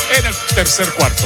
en el tercer cuarto.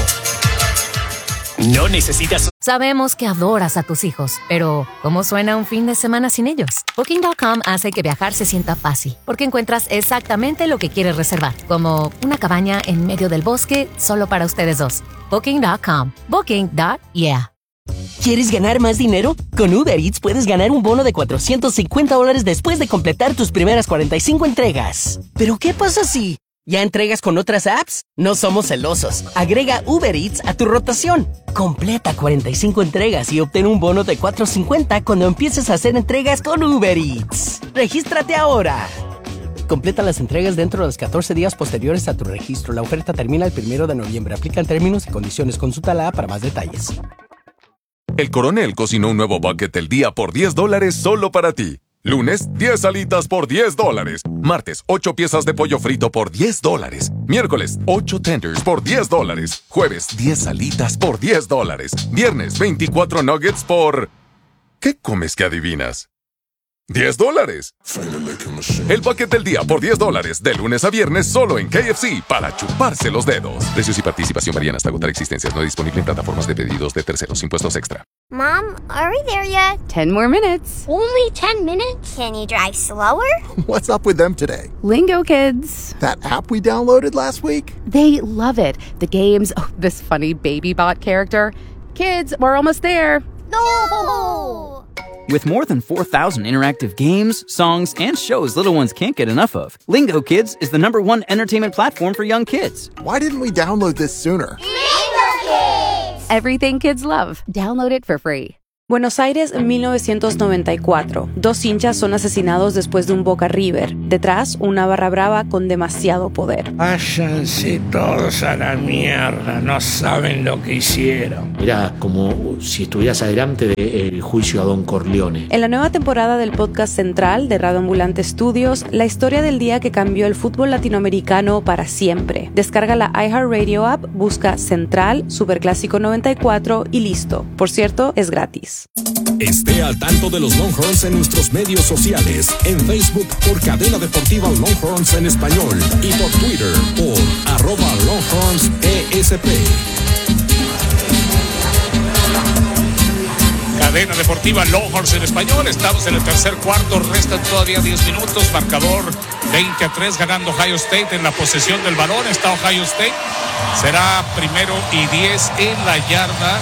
No necesitas... Sabemos que adoras a tus hijos, pero ¿cómo suena un fin de semana sin ellos? Booking.com hace que viajar se sienta fácil, porque encuentras exactamente lo que quieres reservar, como una cabaña en medio del bosque solo para ustedes dos. Booking.com. Booking.yeah. ¿Quieres ganar más dinero? Con Uber Eats puedes ganar un bono de $450 después de completar tus primeras 45 entregas. ¿Pero qué pasa si ya entregas con otras apps? No somos celosos. Agrega Uber Eats a tu rotación. Completa 45 entregas y obtén un bono de $450 cuando empieces a hacer entregas con Uber Eats. ¡Regístrate ahora! Completa las entregas dentro de los 14 días posteriores a tu registro. La oferta termina el 1 de noviembre. Aplican términos y condiciones. Consulta la app para más detalles. El Coronel cocinó un nuevo bucket del día por $10 solo para ti. Lunes, 10 alitas por $10. Martes, 8 piezas de pollo frito por $10. Miércoles, 8 tenders por $10. Jueves, 10 alitas por $10. Viernes, 24 nuggets por... ¿Qué comes que adivinas? $10. El bucket del día por $10, de lunes a viernes solo en KFC, para chuparse los dedos. Precios y participación varían hasta agotar existencias. No disponible en plataformas de pedidos de terceros. Impuestos extra. Mom, are we there yet? 10 more minutes. Only 10 minutes? Can you drive slower? What's up with them today? Lingo Kids. That app we downloaded last week? They love it. The games, this funny baby bot character. Kids, we're almost there. No! With more than 4,000 interactive games, songs, and shows little ones can't get enough of, Lingo Kids is the #1 entertainment platform for young kids. Why didn't we download this sooner? Lingo Kids! Everything kids love. Download it for free. Buenos Aires, 1994. 2 hinchas son asesinados después de un Boca River. Detrás, una barra brava con demasiado poder. Váyanse todos a la mierda, no saben lo que hicieron. Era como si estuvieras adelante del juicio a Don Corleone. En la nueva temporada del podcast central de Radio Ambulante Studios, la historia del día que cambió el fútbol latinoamericano para siempre. Descarga la iHeartRadio app, busca Central, Superclásico 94 y listo. Por cierto, es gratis. Esté al tanto de los Longhorns en nuestros medios sociales. En Facebook por Cadena Deportiva Longhorns en español y por Twitter por @LonghornsESP. Cadena Deportiva Longhorns en español. Estamos en el tercer cuarto. Restan todavía 10 minutos. Marcador 20-3 ganando Ohio State en la posesión del balón. Está Ohio State. Será 1-y-10 en la yarda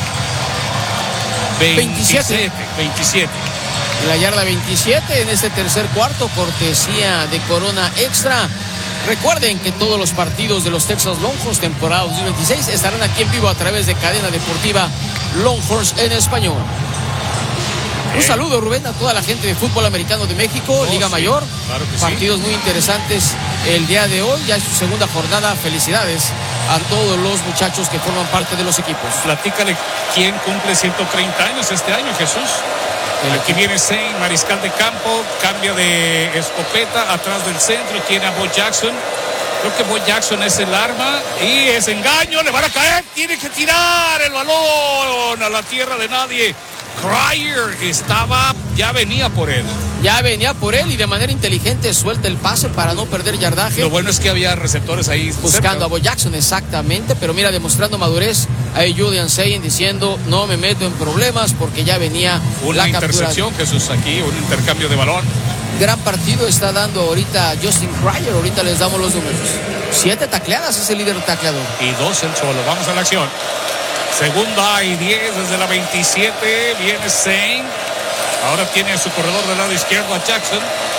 27. En la yarda 27 en este tercer cuarto, cortesía de Corona Extra. Recuerden que todos los partidos de los Texas Longhorns temporada 2026 estarán aquí en vivo a través de Cadena Deportiva Longhorns en español. Un saludo, Rubén, a toda la gente de fútbol americano de México, Liga Mayor. Claro que partidos muy interesantes el día de hoy, ya es su segunda jornada. Felicidades a todos los muchachos que forman parte de los equipos. Platícale quién cumple 130 años este año, Jesús. Aquí viene Saint, mariscal de campo, cambia de escopeta atrás del centro, tiene a Bo Jackson. Creo que Bo Jackson es el arma y es engaño, le van a caer, tiene que tirar el balón a la tierra de nadie. Cryer ya venía por él. Y de manera inteligente suelta el pase para no perder yardaje. Lo bueno es que había receptores ahí buscando cerca. a Bo Jackson, exactamente, pero mira, demostrando madurez a Julian Sayin diciendo no me meto en problemas porque ya venía una la intercepción, captura. Jesús, aquí un intercambio de balón. Gran partido está dando ahorita Justin Cryer, ahorita les damos los números. 7 tacleadas, es el líder tacleador. Y 2 el solo, vamos a la acción. Segunda y 10 desde la 27. Viene Saint. Ahora tiene a su corredor del lado izquierdo a Jackson.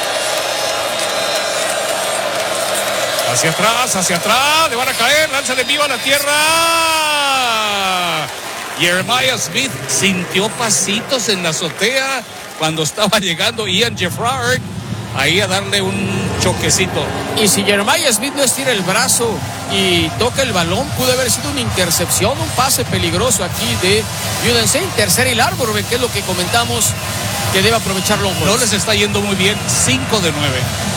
Hacia atrás. Le van a caer. Lanza de vivo a la tierra. Jeremiah Smith sintió pasitos en la azotea cuando estaba llegando Ian Gerard ahí a darle un choquecito. Y si Jeremiah Smith no estira el brazo y toca el balón, pudo haber sido una intercepción, un pase peligroso aquí de Julian Saint. Tercera y largo, Rubén, que es lo que comentamos que debe aprovechar Longhorns. No les está yendo muy bien, 5 de 9.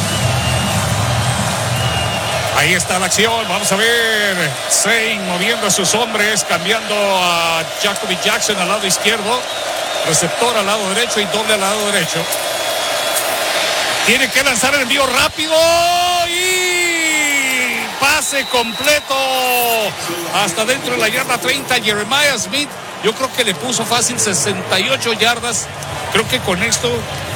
Ahí está la acción, vamos a ver. Saint moviendo a sus hombres, cambiando a Jacoby Jackson al lado izquierdo, receptor al lado derecho y doble al lado derecho. Tiene que lanzar el envío rápido y pase completo hasta dentro de la yarda 30. Jeremiah Smith, yo creo que le puso fácil 68 yardas. Creo que con esto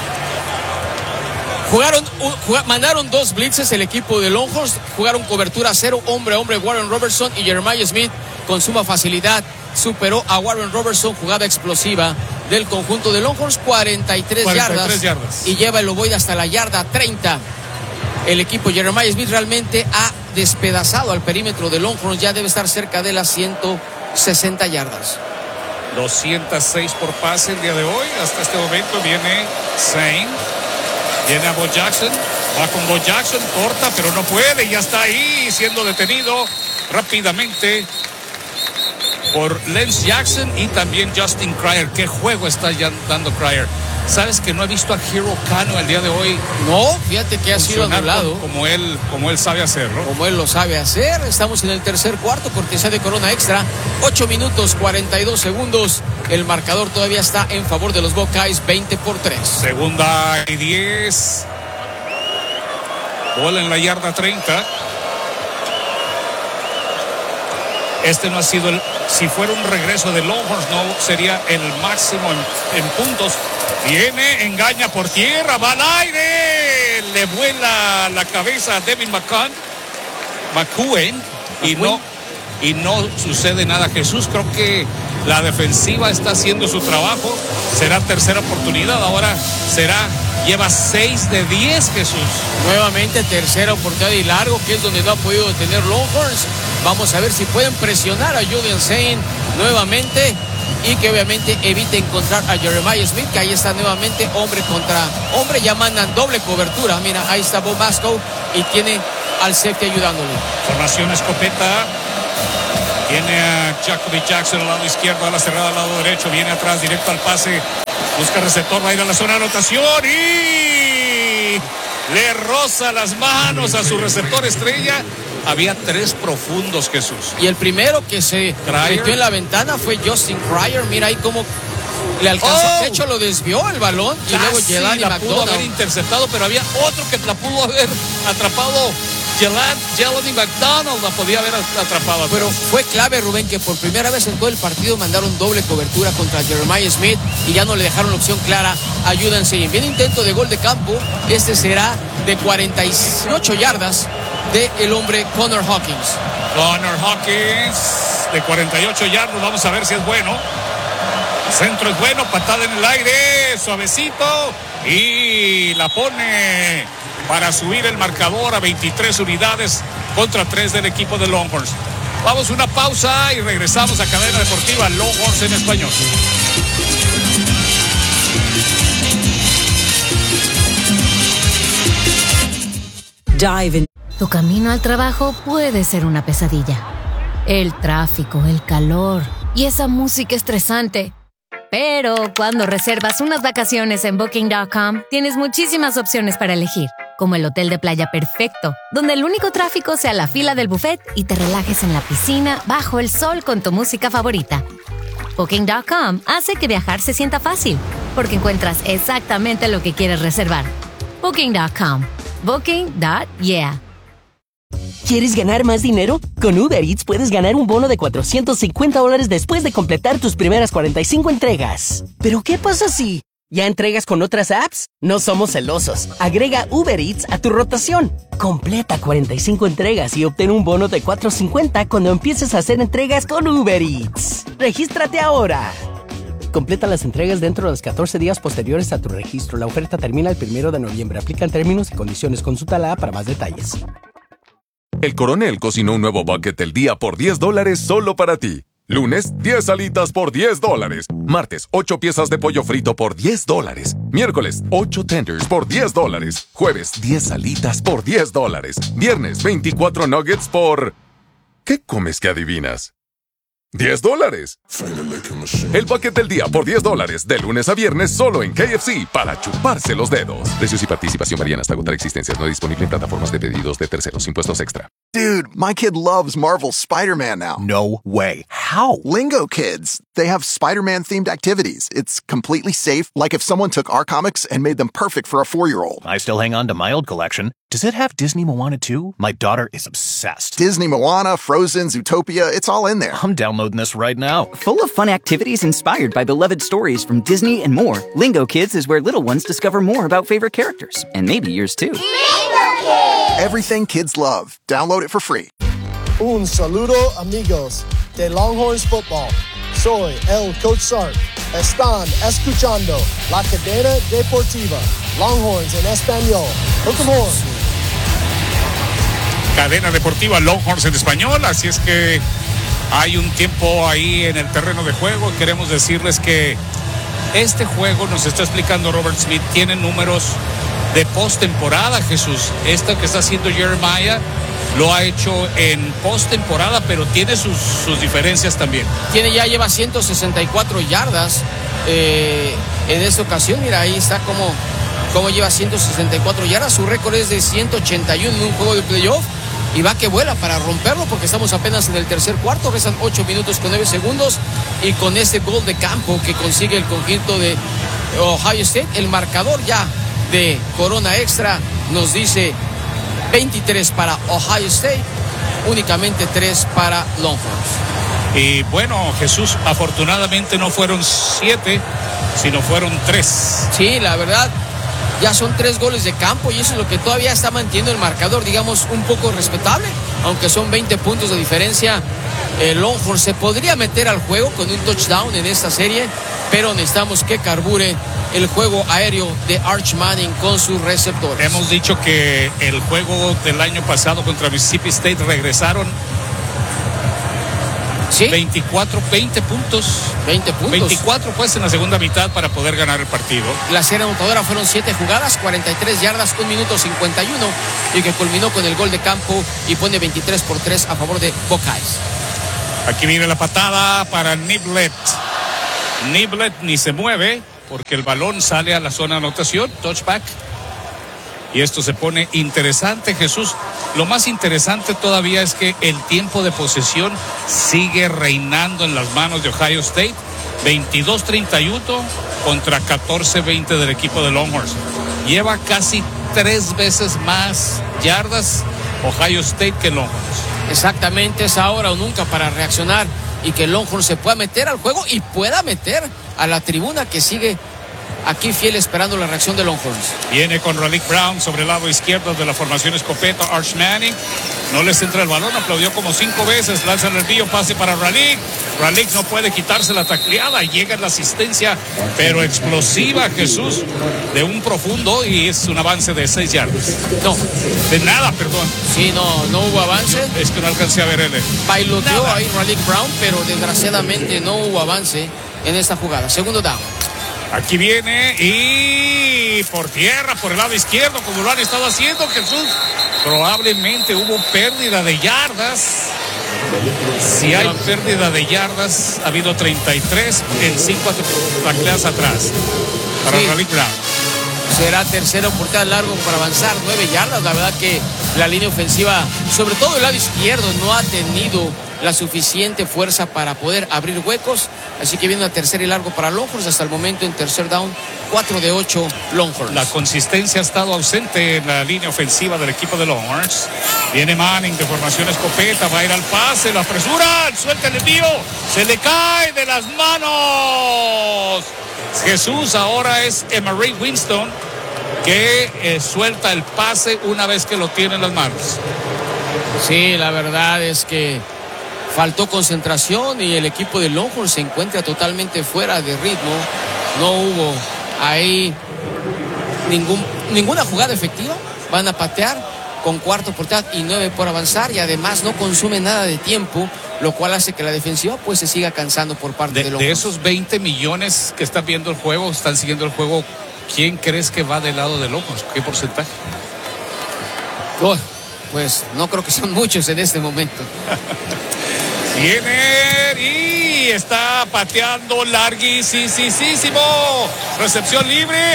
mandaron 2 blitzes el equipo de Longhorns, jugaron cobertura 0, hombre a hombre Warren Robertson, y Jeremiah Smith con suma facilidad superó a Warren Robertson, jugada explosiva del conjunto de Longhorns, 43 yardas y lleva el ovoide hasta la yarda 30. El equipo Jeremiah Smith realmente ha despedazado al perímetro de Longhorns, ya debe estar cerca de las 160 yardas. 206 por pase el día de hoy. Hasta este momento viene Zane, viene a Bo Jackson, va con Bo Jackson, corta pero no puede, ya está ahí siendo detenido rápidamente por Lance Jackson y también Justin Cryer. ¿Qué juego está ya dando Cryer? ¿Sabes que no he visto a Hero Kano el día de hoy? No, fíjate que ha sido anulado. Como él sabe hacerlo. Como él lo sabe hacer. Estamos en el tercer cuarto, cortesía de Corona Extra. 8 minutos 42 segundos. El marcador todavía está en favor de los Buckeyes, 20-3. Segunda y 10. Bola en la yarda 30. Este no ha sido si fuera un regreso de Longhorns, no sería el máximo en puntos. Viene, engaña por tierra, va al aire, le vuela la cabeza a Devin McCouen y no sucede nada. Jesús, creo que la defensiva está haciendo su trabajo. Será tercera oportunidad, ahora lleva 6 de 10, Jesús. Nuevamente tercera oportunidad y largo, que es donde no ha podido detener Longhorns. Vamos a ver si pueden presionar a Julian Zane nuevamente y que obviamente evite encontrar a Jeremiah Smith, que ahí está nuevamente hombre contra hombre. Ya mandan doble cobertura. Mira, ahí está Bob Mascow y tiene al safety ayudándole. Formación escopeta. Viene a Jacoby Jackson al lado izquierdo, a la cerrada al lado derecho. Viene atrás, directo al pase. Busca receptor, va a ir a la zona de anotación y le roza las manos a su receptor estrella. Había 3 profundos, Jesús. Y el primero que se metió en la ventana fue Justin Cryer. Mira ahí cómo le alcanzó. De hecho, lo desvió el balón y luego Jelani la pudo haber interceptado, pero había otro que la pudo haber atrapado. Jelani McDonald la podía haber atrapado. Pero fue clave, Rubén, que por primera vez en todo el partido mandaron doble cobertura contra Jeremiah Smith y ya no le dejaron la opción clara. Ayúdense. Y bien intento de gol de campo. Este será de 48 yardas de el hombre Connor Hawkins. Connor Hawkins de 48 yardas. Vamos a ver si es bueno. Centro es bueno, patada en el aire, suavecito y la pone para subir el marcador a 23 unidades contra 3 del equipo de Longhorns. Vamos a una pausa y regresamos a Cadena Deportiva Longhorns en español. Tu camino al trabajo puede ser una pesadilla. El tráfico, el calor y esa música estresante. Pero cuando reservas unas vacaciones en Booking.com, tienes muchísimas opciones para elegir, como el hotel de playa perfecto, donde el único tráfico sea la fila del buffet y te relajes en la piscina bajo el sol con tu música favorita. Booking.com hace que viajar se sienta fácil, porque encuentras exactamente lo que quieres reservar. Booking.com. Booking.yeah. ¿Quieres ganar más dinero? Con Uber Eats puedes ganar un bono de $450 después de completar tus primeras 45 entregas. ¿Pero qué pasa si ya entregas con otras apps? No somos celosos. Agrega Uber Eats a tu rotación. Completa 45 entregas y obtén un bono de $450 cuando empieces a hacer entregas con Uber Eats. ¡Regístrate ahora! Completa las entregas dentro de los 14 días posteriores a tu registro. La oferta termina el 1 de noviembre. Aplican términos y condiciones. Consulta la app para más detalles. El Coronel cocinó un nuevo bucket el día por $10 solo para ti. Lunes, 10 alitas por $10. Martes, 8 piezas de pollo frito por $10. Miércoles, 8 tenders por $10. Jueves, 10 alitas por $10. Viernes, 24 nuggets por... ¿Qué comes que adivinas? $10. El bucket del día por $10 de lunes a viernes solo en KFC para chuparse los dedos. Precios y participación varían hasta agotar existencias. No disponible en plataformas de pedidos de terceros. Impuestos extra. Dude, my kid loves Marvel's Spider-Man now. No way. How? Lingo Kids. They have Spider-Man themed activities. It's completely safe, like if someone took our comics and made them perfect for a 4-year-old. I still hang on to my old collection. Does it have Disney Moana too? My daughter is obsessed. Disney Moana, Frozen, Zootopia, it's all in there. I'm downloading this right now. Full of fun activities inspired by beloved stories from Disney and more, Lingo Kids is where little ones discover more about favorite characters. And maybe yours too. Lingo Kids! Everything kids love. Download it for free. Un saludo, amigos de Longhorns Football. Soy el Coach Sark. Están escuchando la cadena deportiva Longhorns en español. Hook 'em horns. Cadena deportiva Longhorns en español, así es que hay un tiempo ahí en el terreno de juego. Queremos decirles que este juego, nos está explicando Robert Smith, tiene números de postemporada, Jesús. Esto que está haciendo Jeremiah lo ha hecho en postemporada, pero tiene sus diferencias también. Lleva 164 yardas en esta ocasión. Mira, ahí está como lleva 164 yardas. Su récord es de 181 en un juego de playoff. Y va que vuela para romperlo, porque estamos apenas en el tercer cuarto. Restan 8 minutos con 9 segundos. Y con este gol de campo que consigue el conjunto de Ohio State, el marcador ya de Corona Extra nos dice 23 para Ohio State, únicamente 3 para Longhorns. Y bueno, Jesús, afortunadamente no fueron 7, sino fueron 3. Sí, la verdad, ya son 3 goles de campo, y eso es lo que todavía está manteniendo el marcador, digamos, un poco respetable, aunque son 20 puntos de diferencia. Longhorns se podría meter al juego con un touchdown en esta serie, pero necesitamos que carbure el juego aéreo de Arch Manning con sus receptores. Hemos dicho que el juego del año pasado contra Mississippi State regresaron 20 puntos. 24 pues en la segunda mitad para poder ganar el partido. La serie anotadora fueron 7 jugadas, 43 yardas, 1 minuto 51, y que culminó con el gol de campo y pone 23-3 a favor de Buckeyes. Aquí viene la patada para Niblett. Niblett ni se mueve porque el balón sale a la zona de anotación, touchback. Y esto se pone interesante, Jesús. Lo más interesante todavía es que el tiempo de posesión sigue reinando en las manos de Ohio State. 22-31 contra 14-20 del equipo de Longhorns. Lleva casi 3 veces más yardas Ohio State que Longhorns. Exactamente, es ahora o nunca para reaccionar y que Longhorns se pueda meter al juego y pueda meter a la tribuna que sigue aquí fiel esperando la reacción de Longhorns. Viene con Raleigh Brown sobre el lado izquierdo de la formación escopeta. Arch Manning no les entra el balón, aplaudió como 5 veces, lanza el envío, pase para Raleigh. Raleigh no puede quitarse la tacleada, llega la asistencia, pero explosiva, Jesús, de un profundo, y es un avance de 6 yardas. No, de nada, perdón. Sí, no hubo avance. Es que no alcancé a ver él. Bailoteó ahí Raleigh Brown, pero desgraciadamente no hubo avance en esta jugada. Segundo down. Aquí viene y por tierra, por el lado izquierdo, como lo han estado haciendo, Jesús. Probablemente hubo pérdida de yardas. Si hay pérdida de yardas, ha habido 33 en 5 tacleadas atrás para Raleigh Brown. Será tercera oportunidad largo para avanzar, 9 yardas. La verdad que la línea ofensiva, sobre todo el lado izquierdo, no ha tenido la suficiente fuerza para poder abrir huecos. Así que viene una tercera y largo para Longhorns. Hasta el momento en tercer down, 4 de 8 Longhorns. La consistencia ha estado ausente en la línea ofensiva del equipo de Longhorns. Viene Manning de formación escopeta, va a ir al pase, lo apresura, suelta el envío, se le cae de las manos. Jesús, ahora es Emory Winston que suelta el pase una vez que lo tiene en las manos. Sí, la verdad es que faltó concentración y el equipo de Longhorns se encuentra totalmente fuera de ritmo. No hubo ahí ninguna jugada efectiva. Van a patear con cuarta oportunidad y 9 por avanzar, y además no consume nada de tiempo, lo cual hace que la defensiva pues se siga cansando por parte de Longhorns. De esos 20 millones que están viendo el juego, están siguiendo el juego, ¿quién crees que va del lado de Longhorns? ¿Qué porcentaje? Pues no creo que son muchos en este momento. Viene y está pateando larguísimo. Recepción libre.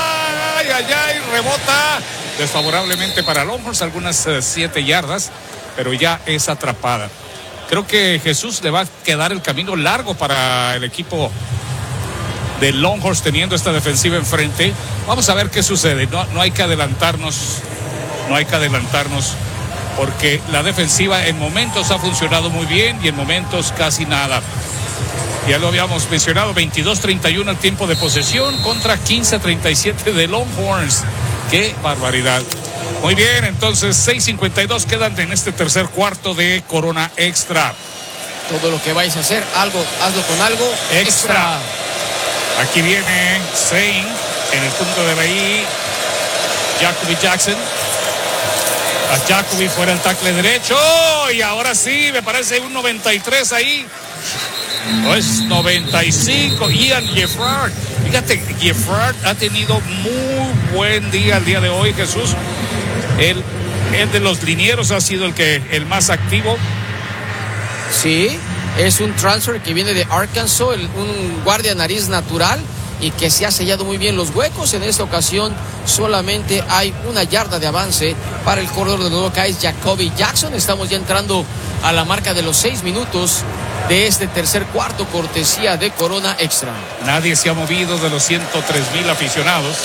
¡Ay! Rebota desfavorablemente para Longhorns, algunas 7 yardas. pero ya es atrapada. Creo que Jesús le va a quedar el camino largo para el equipo de Longhorns teniendo esta defensiva enfrente. Vamos a ver qué sucede. No hay que adelantarnos. No hay que adelantarnos porque la defensiva en momentos ha funcionado muy bien y en momentos casi nada. Ya lo habíamos mencionado, 22-31 el tiempo de posesión contra 15-37 de Longhorns. ¡Qué barbaridad! Muy bien, entonces 6:52 quedan en este tercer cuarto de Corona Extra. Todo lo que vais a hacer, hazlo con algo extra. Aquí viene Zane en el punto de ahí. Jacoby Jackson. A Jacoby fuera el tackle derecho. Y ahora sí, me parece un 93 ahí. Pues 95. Ian Gifford. Fíjate, Gifford ha tenido muy buen día el día de hoy, Jesús. El de los linieros ha sido el más activo. Sí, es un transfer que viene de Arkansas, un guardia nariz natural y que se ha sellado muy bien los huecos. En esta ocasión solamente hay 1 yarda de avance para el corredor de los Buckeyes, Jacoby Jackson. Estamos ya entrando a la marca de los 6 minutos de este tercer cuarto, cortesía de Corona Extra. Nadie se ha movido de los 103,000 aficionados.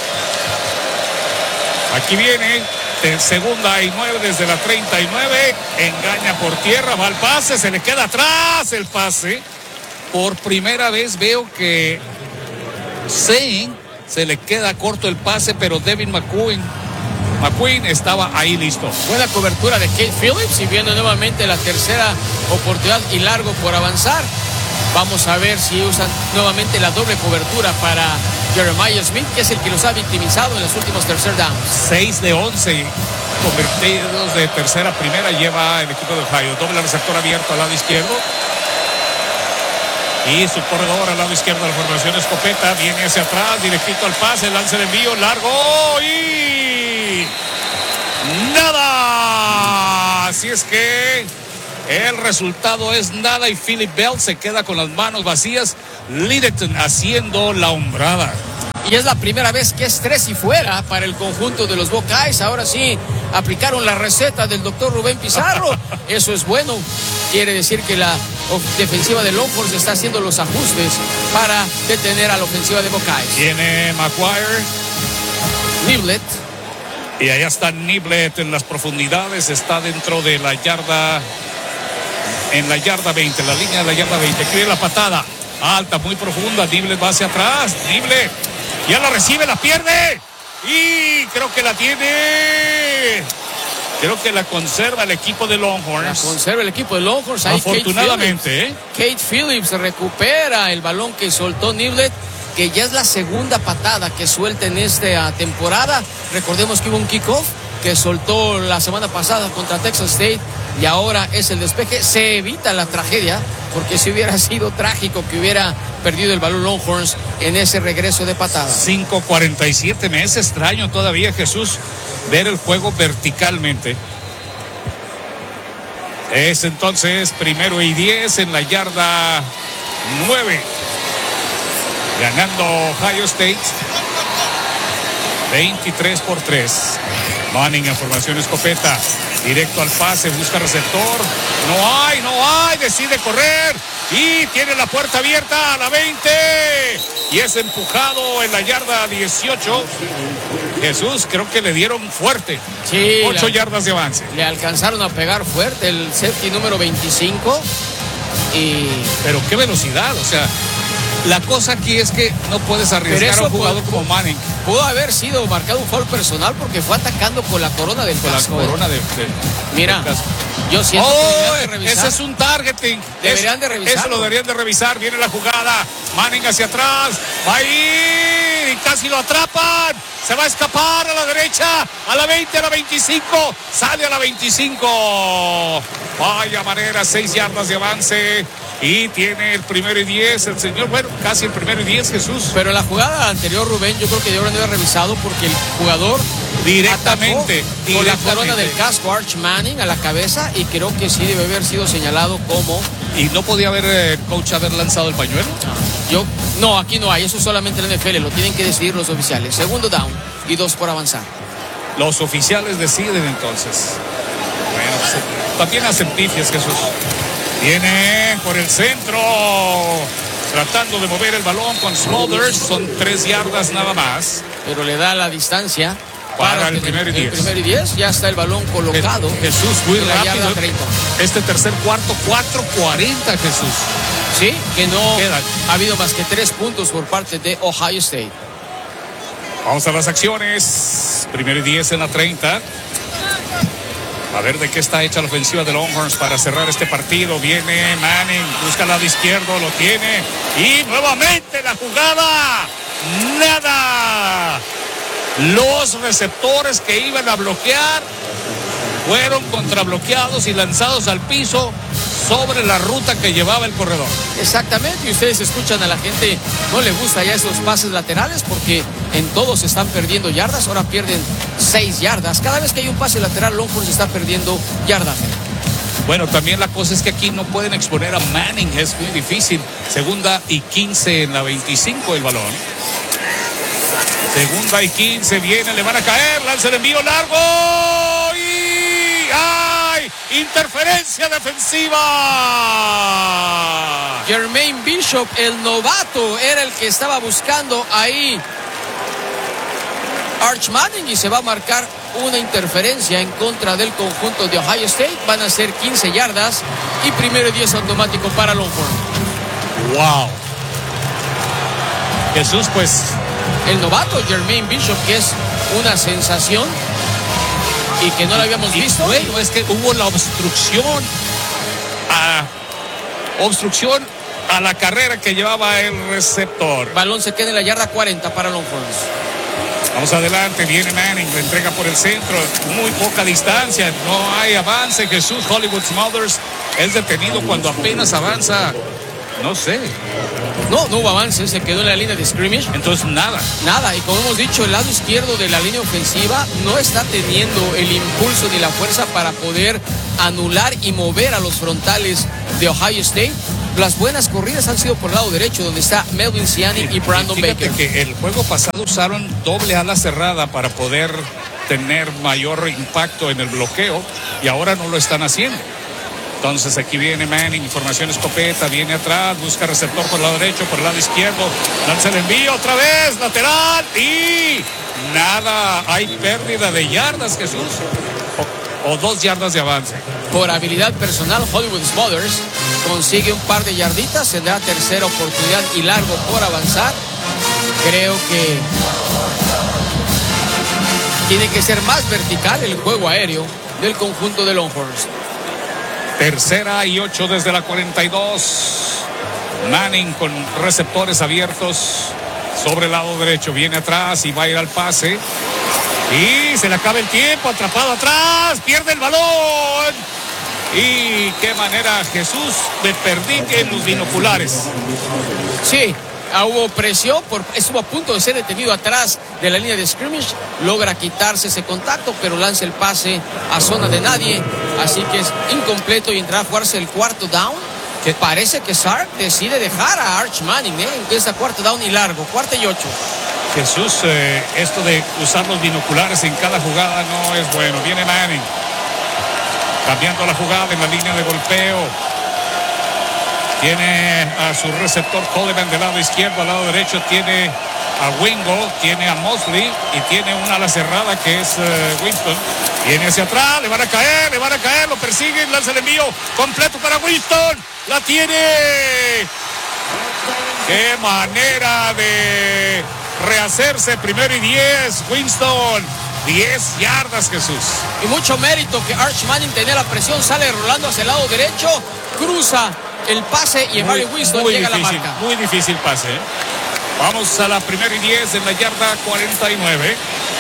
Aquí viene segunda y 9 desde la 39. Engaña por tierra, va al pase, se le queda atrás el pase. Por primera vez veo que Zane se le queda corto el pase, pero Devin McQueen estaba ahí listo. Buena cobertura de Kate Phillips y viendo nuevamente la tercera oportunidad y largo por avanzar. Vamos a ver si usan nuevamente la doble cobertura para Jeremiah Smith, que es el que los ha victimizado en los últimos tercer downs. 6 de 11 convertidos de tercera a primera lleva el equipo de Ohio. Doble receptor abierto al lado izquierdo. Y su corredor al lado izquierdo de la formación escopeta. Viene hacia atrás, directito al pase, lance de envío, largo y nada. Así es que el resultado es nada y Philip Bell se queda con las manos vacías. Littleton haciendo la hombrada. Y es la primera vez que es 3 y fuera para el conjunto de los Buckeyes. Ahora sí, aplicaron la receta del doctor Rubén Pizarro. Eso es bueno. Quiere decir que la defensiva de Longhorns está haciendo los ajustes para detener a la ofensiva de Buckeyes. Tiene McGuire. Niblett. Y allá está Niblett en las profundidades. Está dentro de la yarda. En la yarda 20, la línea de la yarda 20. Quiere la patada. Alta, muy profunda. Niblett va hacia atrás. Niblett. Ya la recibe, la pierde. Y creo que la tiene. Creo que la conserva el equipo de Longhorns. La conserva el equipo de Longhorns. Ahí afortunadamente. Kate Phillips recupera el balón que soltó Niblett, que ya es la segunda patada que suelta en esta temporada. Recordemos que hubo un kickoff que soltó la semana pasada contra Texas State y ahora es el despeje. Se evita la tragedia, porque si hubiera sido trágico que hubiera perdido el balón Longhorns en ese regreso de patada. 5:47, me es extraño todavía, Jesús, ver el juego verticalmente. Es entonces 1º y 10 en la yarda 9. Ganando Ohio State 23-3. Manning en formación escopeta. Directo al pase, busca receptor. No hay, decide correr. Y tiene la puerta abierta a la 20. Y es empujado en la yarda 18. Jesús, creo que le dieron fuerte. Sí, 8 yardas de avance. Le alcanzaron a pegar fuerte el safety número 25. Pero qué velocidad, o sea, la cosa aquí es que no puedes arriesgar a un jugador como Manning. Pudo haber sido marcado un foul personal porque fue atacando con la corona del casco. Con la corona Mira, del casco. Yo siento que deberían de revisar. Ese es un targeting. Deberían de revisar. Eso lo deberían de revisar. Viene la jugada. Manning hacia atrás. Va a ir y casi lo atrapan. Se va a escapar a la derecha. A la 20, a la 25. Sale a la 25. Vaya manera, 6 yardas de avance. Y tiene el 1º y 10. El señor, bueno, casi el 1º y 10, Jesús. Pero la jugada anterior, Rubén, yo creo que deberían de haber revisado porque el jugador directamente con la corona del casco Arch Manning a la cabeza, y creo que sí debe haber sido señalado como. ¿Y no podía haber coach haber lanzado el pañuelo? No, aquí no hay, eso es solamente el NFL, lo tienen que decidir los oficiales. 2º down y 2 por avanzar. Los oficiales deciden entonces. Bueno, también hacen pifias, Jesús. Viene por el centro, tratando de mover el balón con Smothers. Son 3 yardas nada más. Pero le da la distancia para el primer y 10. El primer y 10, ya está el balón colocado. Jesús, muy en la rápido. yarda 30. Este tercer cuarto, 4:40, Jesús. Sí, que no quedan. Ha habido más que 3 puntos por parte de Ohio State. Vamos a las acciones. Primer y 10 en la 30. A ver de qué está hecha la ofensiva de Longhorns para cerrar este partido. Viene Manning, busca al lado izquierdo, lo tiene. Y nuevamente la jugada. Nada. Los receptores que iban a bloquear fueron contrabloqueados y lanzados al piso sobre la ruta que llevaba el corredor. Exactamente, y ustedes escuchan a la gente, no le gusta ya esos pases laterales porque en todos están perdiendo yardas, ahora pierden 6 yardas. Cada vez que hay un pase lateral, Longhorns está perdiendo yardas. Bueno, también la cosa es que aquí no pueden exponer a Manning, es muy difícil. 2ª y 15 en la 25 el balón. 2ª y 15, viene, le van a caer, lanza el envío largo y ¡ay! Interferencia defensiva. Jermaine Bishop, el novato, era el que estaba buscando ahí Arch Manning y se va a marcar una interferencia en contra del conjunto de Ohio State. Van a ser 15 yardas y primero y 10 automático para Longhorn. ¡Wow! Jesús, pues el novato Jermaine Bishop, que es una sensación y que no lo habíamos visto. Bueno, es que hubo la obstrucción a la carrera que llevaba el receptor. Balón se queda en la yarda 40 para Longhorns. Vamos adelante, viene Manning, le entrega por el centro, muy poca distancia, no hay avance. Jesús, Hollywood Smothers es detenido cuando apenas avanza, no sé. No hubo avance, se quedó en la línea de scrimmage. Entonces nada, y como hemos dicho, el lado izquierdo de la línea ofensiva no está teniendo el impulso ni la fuerza para poder anular y mover a los frontales de Ohio State. Las buenas corridas han sido por el lado derecho, donde está Melvin Siani y Brandon Baker. Que el juego pasado usaron doble ala cerrada para poder tener mayor impacto en el bloqueo y ahora no lo están haciendo. Entonces aquí viene Manning, formación escopeta, viene atrás, busca receptor por el lado derecho, por el lado izquierdo, lanza el envío otra vez, lateral y nada, hay pérdida de yardas, Jesús, o 2 yardas de avance. Por habilidad personal, Hollywood Smothers consigue un par de yarditas, tendrá tercera oportunidad y largo por avanzar. Creo que tiene que ser más vertical el juego aéreo del conjunto de Longhorns. 3ª y 8 desde la 42. Manning con receptores abiertos sobre el lado derecho. Viene atrás y va a ir al pase. Y se le acaba el tiempo. Atrapado atrás. Pierde el balón. Y qué manera, Jesús, me perdí en los binoculares. Sí. Hubo presión, estuvo a punto de ser detenido atrás de la línea de scrimmage, logra quitarse ese contacto, pero lanza el pase a zona de nadie, así que es incompleto y entra a jugarse el cuarto down, que parece que Sark decide dejar a Arch Manning, empieza cuarto down y largo, 4ª y 8. Jesús, esto de usar los binoculares en cada jugada no es bueno. Viene Manning, cambiando la jugada en la línea de golpeo. Tiene a su receptor Coleman del lado izquierdo, al lado derecho tiene a Wingo, tiene a Mosley y tiene una ala cerrada que es Winston. Viene hacia atrás, le van a caer, lo persiguen, lanza el envío completo para Winston. La tiene. Qué manera de rehacerse, primero y 10, Winston. 10 yardas, Jesús. Y mucho mérito que Arch Manning tenía la presión, sale rolando hacia el lado derecho, cruza el pase y Mario Winston llega a la marca. Muy difícil pase. Vamos a la primera y 10 en la yarda 49.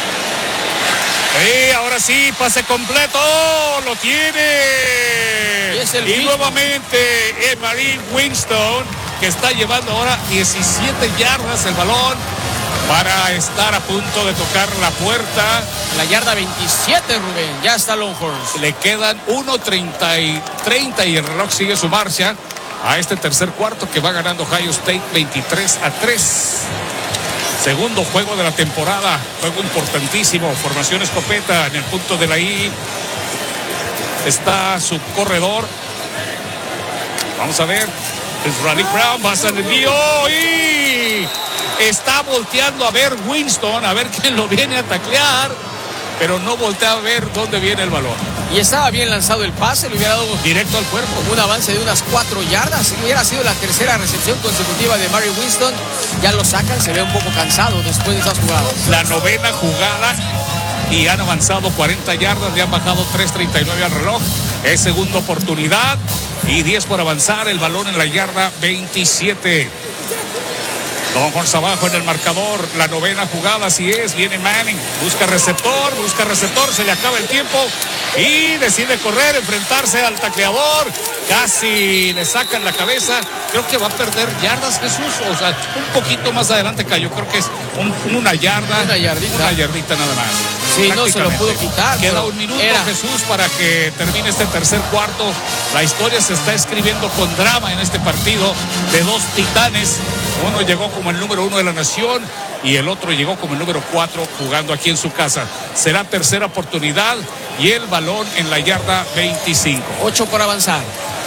Y ahora sí, pase completo. Lo tiene. Y nuevamente Mario Winston, que está llevando ahora 17 yardas el balón para estar a punto de tocar la puerta. La yarda 27, Rubén. Ya está Longhorns. Le quedan 1:30 y el reloj sigue su marcha a este tercer cuarto que va ganando Ohio State 23-3. Segundo juego de la temporada, juego importantísimo, formación escopeta en el punto de la I. está su corredor. Vamos a ver. Es Raleigh Brown, va a ser el envío y está volteando a ver Winston, a ver quién lo viene a taclear, pero no voltea a ver dónde viene el balón. Y estaba bien lanzado el pase, le hubiera dado directo al cuerpo. Un avance de unas 4 yardas. Hubiera sido la tercera recepción consecutiva de Mari Winston. Ya lo sacan, se ve un poco cansado después de esas jugadas. La 9ª jugada y han avanzado 40 yardas, le han bajado 3:39 al reloj. Es segunda oportunidad y 10 por avanzar. El balón en la yarda 27. Longhorns abajo en el marcador, la 9ª jugada, así es, viene Manning, busca receptor, se le acaba el tiempo y decide correr, enfrentarse al tacleador, casi le sacan la cabeza, creo que va a perder yardas Jesús, o sea, un poquito más adelante cayó, creo que es una yarda, una yardita nada más. Sí, no se lo pudo quitar. Queda un minuto, Jesús, para que termine este tercer cuarto. La historia se está escribiendo con drama en este partido de dos titanes. Uno llegó como el número 1 de la nación y el otro llegó como el número 4 jugando aquí en su casa. Será tercera oportunidad y el balón en la yarda 25. 8 por avanzar.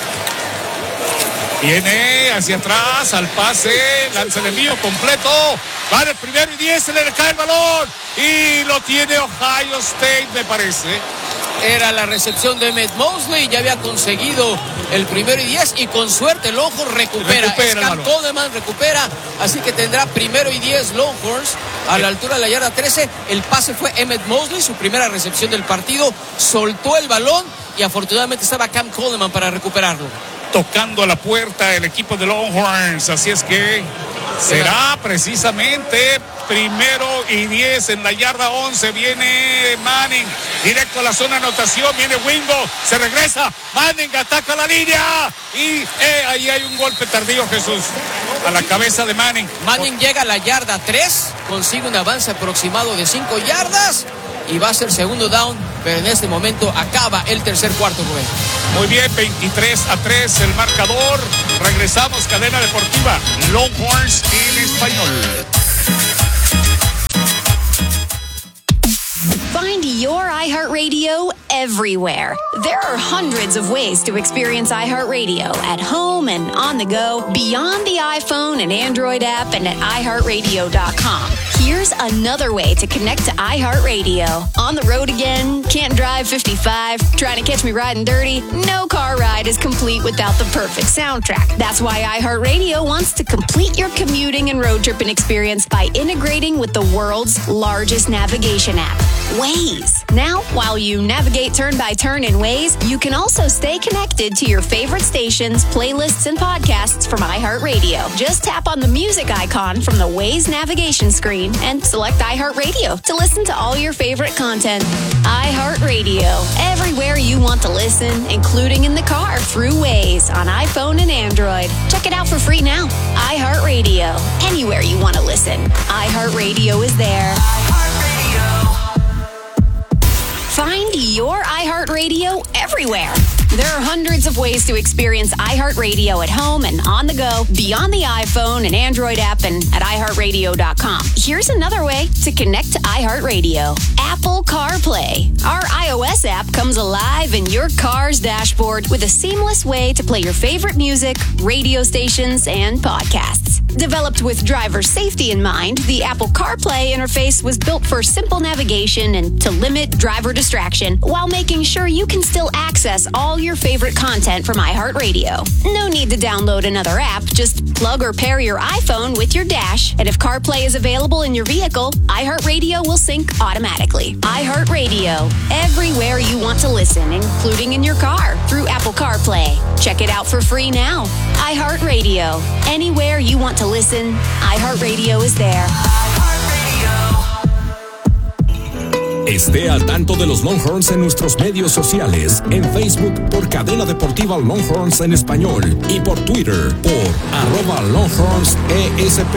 Viene hacia atrás al pase, lanza el envío completo. Va el 1º y 10, se le cae el balón y lo tiene Ohio State, me parece. Era la recepción de Emmett Mosley, ya había conseguido el 1º y 10 y con suerte Longhorns recupera Coleman recupera, así que tendrá 1º y 10 Longhorns a la altura de la yarda 13. El pase fue Emmett Mosley, su primera recepción del partido, soltó el balón y afortunadamente estaba Cam Coleman para recuperarlo. Tocando a la puerta el equipo de Longhorns, así es que será precisamente 1º y 10 en la yarda 11. Viene Manning directo a la zona de anotación, viene Wingo, se regresa, Manning ataca la línea y ahí hay un golpe tardío, Jesús, a la cabeza de Manning. Manning llega a la yarda 3, consigue un avance aproximado de 5 yardas y va a ser segundo down, pero en este momento acaba el tercer cuarto, Rubén. Muy bien, 23-3 el marcador. Regresamos, cadena deportiva Longhorns en español. Find your iHeartRadio everywhere. There are hundreds of ways to experience iHeartRadio at home and on the go, beyond the iPhone and Android app and at iHeartRadio.com. Here's another way to connect to iHeartRadio. On the road again? Can't drive 55? Trying to catch me riding dirty? No car ride is complete without the perfect soundtrack. That's why iHeartRadio wants to complete your commuting and road tripping experience by integrating with the world's largest navigation app, Waze. Now, while you navigate turn by turn in Waze, you can also stay connected to your favorite stations, playlists, and podcasts from iHeartRadio. Just tap on the music icon from the Waze navigation screen and select iHeartRadio to listen to all your favorite content. iHeartRadio, everywhere you want to listen, including in the car through Waze on iPhone and Android. Check it out for free now. iHeartRadio, anywhere you want to listen. iHeartRadio is there. Find your iHeartRadio everywhere. There are hundreds of ways to experience iHeartRadio at home and on the go, beyond the iPhone and Android app and at iHeartRadio.com. Here's another way to connect to iHeartRadio. Apple CarPlay. Our iOS app comes alive in your car's dashboard with a seamless way to play your favorite music, radio stations, and podcasts. Developed with driver safety in mind, the Apple CarPlay interface was built for simple navigation and to limit driver distraction while making sure you can still access all your favorite content from iHeartRadio. No need to download another app. Just plug or pair your iPhone with your dash, and if CarPlay is available in your vehicle, iHeartRadio will sync automatically. iHeartRadio, everywhere you want to listen, including in your car through Apple CarPlay. Check it out for free now. iHeartRadio, anywhere you want to listen, iHeartRadio is there. Esté al tanto de los Longhorns en nuestros medios sociales, en Facebook por Cadena Deportiva Longhorns en español y por Twitter por @LonghornsESP.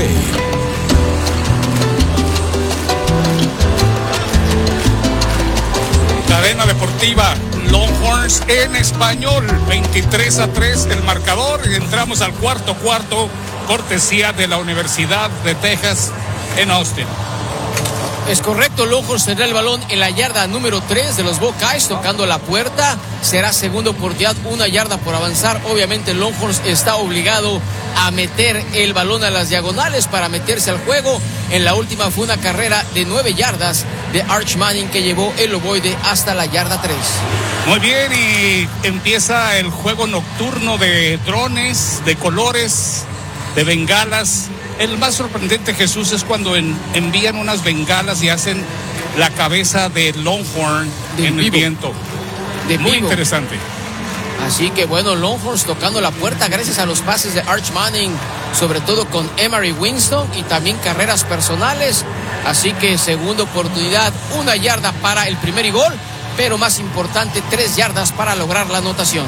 Cadena Deportiva Longhorns en español, 23-3 el marcador. Entramos al cuarto, cortesía de la Universidad de Texas en Austin. Es correcto, Longhorns tendrá el balón en la yarda número 3 de los Buckeyes, tocando la puerta. Será segunda oportunidad, 1 yarda por avanzar. Obviamente Longhorns está obligado a meter el balón a las diagonales para meterse al juego. En la última fue una carrera de 9 yardas de Arch Manning que llevó el ovoide hasta la yarda 3. Muy bien, y empieza el juego nocturno de drones, de colores, de bengalas. El más sorprendente, Jesús, es cuando envían unas bengalas y hacen la cabeza de Longhorn en el viento. Muy interesante. Así que bueno, Longhorns tocando la puerta gracias a los pases de Arch Manning, sobre todo con Emery Winston y también carreras personales. Así que segunda oportunidad, 1 yarda para el primer y gol, pero más importante, 3 yardas para lograr la anotación.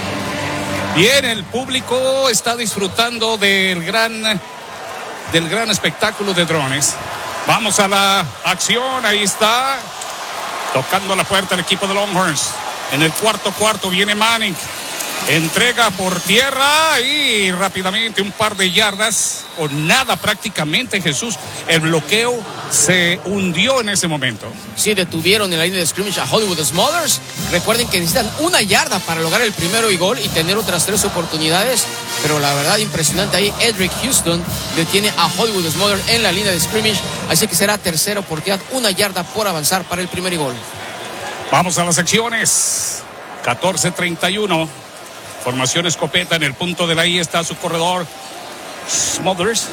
Bien, el público está disfrutando del gran espectáculo de drones. Vamos a la acción, ahí está, tocando la puerta el equipo de Longhorns. En el cuarto viene Manning, entrega por tierra y rápidamente un par de yardas, o nada prácticamente, Jesús. El bloqueo se hundió en ese momento. Sí, detuvieron en la línea de scrimmage a Hollywood Smothers. Recuerden que necesitan 1 yarda para lograr el primero y gol y tener otras 3 oportunidades, pero la verdad impresionante ahí. Edric Houston detiene a Hollywood Smothers en la línea de scrimmage, así que será tercera oportunidad, 1 yarda por avanzar para el primer y gol. Vamos a las acciones. 14-31. Formación escopeta en el punto de la I. Está su corredor Smothers.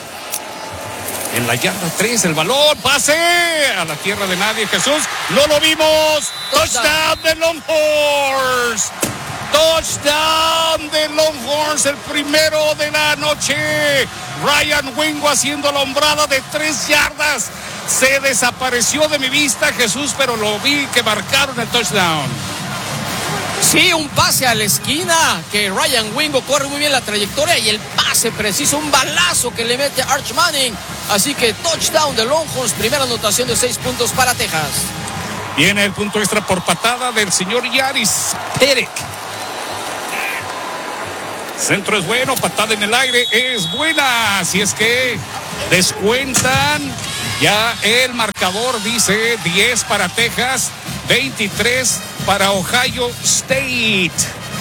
En la yarda 3, el balón, pase a la tierra de nadie, Jesús. No lo vimos. Touchdown de Longhorns. Touchdown de Longhorns, el primero de la noche. Ryan Wingo haciendo la hombrada de 3 yardas. Se desapareció de mi vista, Jesús, pero lo vi que marcaron el touchdown. Sí, un pase a la esquina, que Ryan Wingo corre muy bien la trayectoria y el pase preciso, un balazo que le mete Arch Manning. Así que touchdown de Longhorns, primera anotación de 6 puntos para Texas. Viene el punto extra por patada del señor Yaris Perek. Centro es bueno, patada en el aire es buena, así es que descuentan. Ya el marcador dice 10 para Texas, 23 para Ohio State.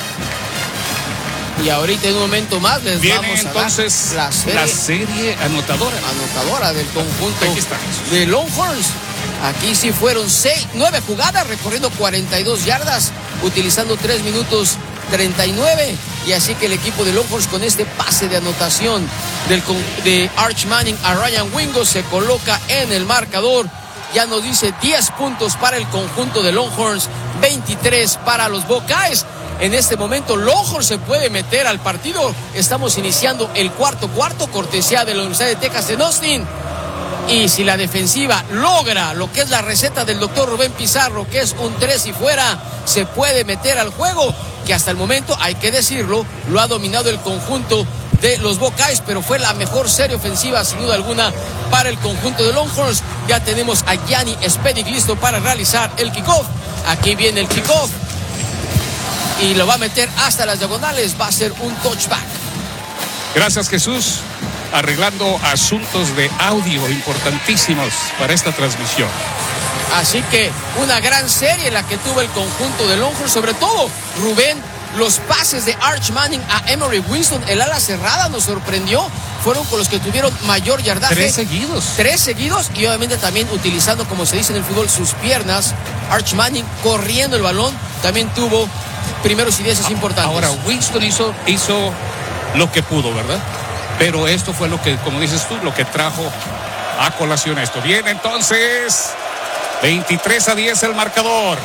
Y ahorita en un momento más les viene vamos a entonces dar la serie anotadora del conjunto de Longhorns. Aquí sí fueron 9 jugadas, recorriendo 42 yardas, utilizando 3 minutos 39. Y así que el equipo de Longhorns, con este pase de anotación de Arch Manning a Ryan Wingo, se coloca en el marcador. Ya nos dice 10 puntos para el conjunto de Longhorns, 23 para los Buckeyes. En este momento Longhorns se puede meter al partido. Estamos iniciando el cuarto, cortesía de la Universidad de Texas en Austin. Y si la defensiva logra lo que es la receta del doctor Rubén Pizarro, que es un 3 y fuera, se puede meter al juego, que hasta el momento, hay que decirlo, lo ha dominado el conjunto de los Buckeyes, pero fue la mejor serie ofensiva sin duda alguna para el conjunto de Longhorns. Ya tenemos a Gianni Spedic listo para realizar el kickoff. Aquí viene el kickoff y lo va a meter hasta las diagonales. Va a ser un touchback. Gracias, Jesús, arreglando asuntos de audio importantísimos para esta transmisión. Así que una gran serie la que tuvo el conjunto de Longhorns, sobre todo Rubén. Los pases de Arch Manning a Emery Winston, el ala cerrada, nos sorprendió. Fueron con los que tuvieron mayor yardaje. 3 seguidos y obviamente también utilizando, como se dice en el fútbol, sus piernas. Arch Manning corriendo el balón, también tuvo primeros y 10 importantes. Ahora, Winston hizo lo que pudo, ¿verdad? Pero esto fue lo que, como dices tú, lo que trajo a colación esto. Bien, entonces, 23-10 el marcador.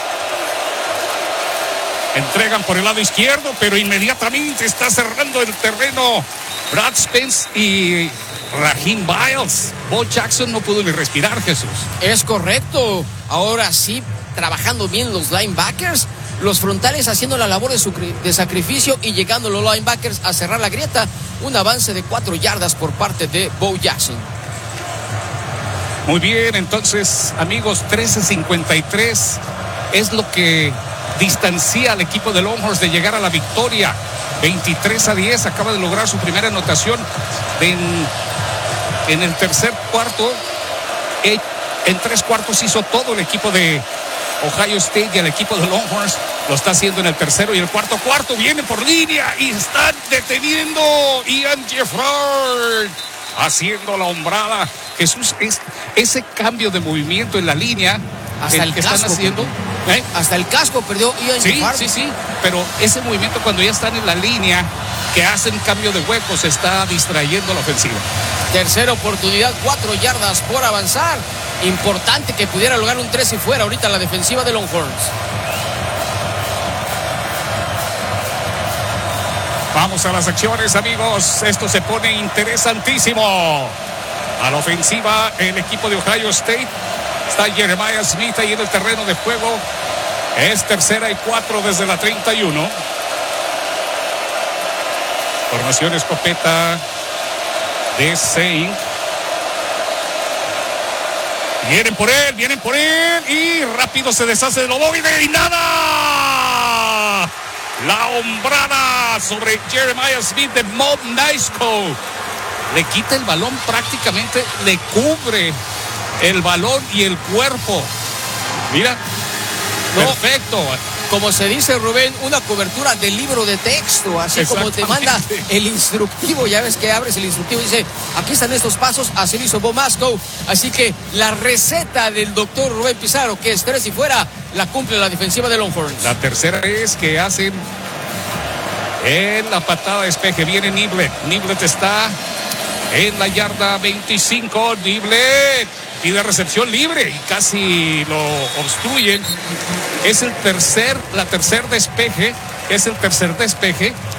Entregan por el lado izquierdo, pero inmediatamente está cerrando el terreno Brad Spence y Raheem Biles. Bo Jackson no pudo ni respirar, Jesús. Es correcto. Ahora sí, trabajando bien los linebackers. Los frontales haciendo la labor de sacrificio y llegando los linebackers a cerrar la grieta. Un avance de 4 yardas por parte de Bo Jackson. Muy bien, entonces, amigos, 13-53 es lo que distancia al equipo de Longhorns de llegar a la victoria. 23-10, acaba de lograr su primera anotación en el tercer cuarto. En 3 cuartos hizo todo el equipo de Ohio State y el equipo de Longhorns lo está haciendo en el tercero y el cuarto. Viene por línea y están deteniendo Ian Jeffrey haciendo la hombrada. Jesús, ese cambio de movimiento en la línea hasta el que casco, están haciendo. Hasta el casco perdió Ian Jeffrey. Sí, pero ese movimiento cuando ya están en la línea, que hacen cambio de huecos, está distrayendo la ofensiva. Tercera oportunidad, 4 yardas por avanzar. Importante que pudiera lograr un 3 y fuera ahorita la defensiva de Longhorns. Vamos a las acciones, amigos. Esto se pone interesantísimo. A la ofensiva, el equipo de Ohio State. Está Jeremiah Smith ahí en el terreno de juego. Es 3rd y 4 desde la 31. Formación escopeta de Saint. Vienen por él y rápido se deshace de Lobovide y nada. La hombrada sobre Jeremiah Smith de Mob Niceco. Le quita el balón prácticamente, le cubre el balón y el cuerpo. Mira, perfecto. Como se dice, Rubén, una cobertura de libro de texto, así como te manda el instructivo. Ya ves que abres el instructivo y dice, aquí están estos pasos, así lo hizo Bo Masco. Así que la receta del doctor Rubén Pizarro, que es 3 y fuera, la cumple la defensiva de Longhorns. La tercera es que hacen en la patada de despeje. Viene Niblett. Niblett está en la yarda 25. Niblett pide recepción libre y casi lo obstruyen. Es el tercer despeje